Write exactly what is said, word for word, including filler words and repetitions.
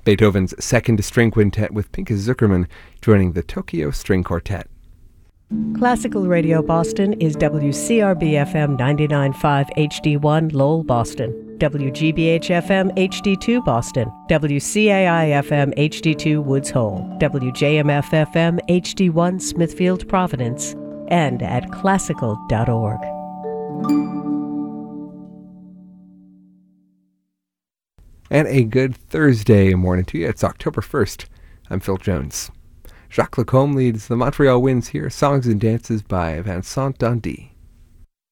Beethoven's Second String Quintet with Pinchas Zuckerman joining the Tokyo String Quartet. Classical Radio Boston is W C R B F M ninety-nine point five H D one Lowell, Boston, W G B H F M H D two Boston, W C A I F M H D two Woods Hole, W J M F F M H D one Smithfield, Providence, and at classical dot org. And a good Thursday morning to you. It's October first. I'm Phil Jones. Jacques Lacombe leads the Montreal Winds here, Songs and Dances by Vincent Dandy.